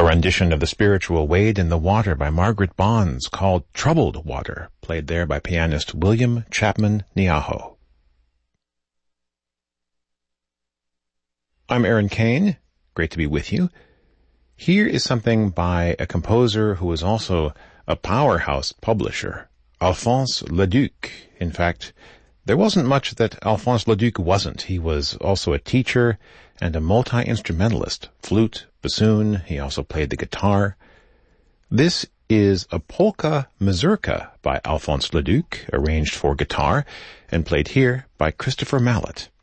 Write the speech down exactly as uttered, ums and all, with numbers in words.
rendition of the spiritual Wade in the Water by Margaret Bonds, called Troubled Water, played there by pianist William Chapman Niaho. I'm Aaron Kane. Great to be with you. Here is something by a composer who is also a powerhouse publisher, Alphonse Leduc. In fact, there wasn't much that Alphonse Leduc wasn't. He was also a teacher and a multi-instrumentalist, flute, bassoon. He also played the guitar. This is a polka mazurka by Alphonse Leduc, arranged for guitar and played here by Christopher Mallet.